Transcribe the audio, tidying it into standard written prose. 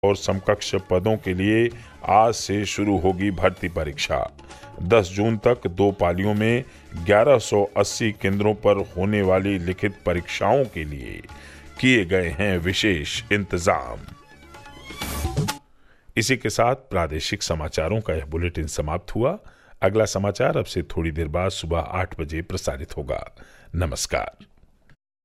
और समकक्ष पदों के लिए आज से शुरू होगी भर्ती परीक्षा। 10 जून तक 2 पालियों में 1180 केंद्रों पर होने वाली लिखित परीक्षाओं के लिए किए गए हैं विशेष इंतजाम। इसी के साथ प्रादेशिक समाचारों का यह बुलेटिन समाप्त हुआ। अगला समाचार अब से थोड़ी देर बाद सुबह 8 बजे प्रसारित होगा। नमस्कार।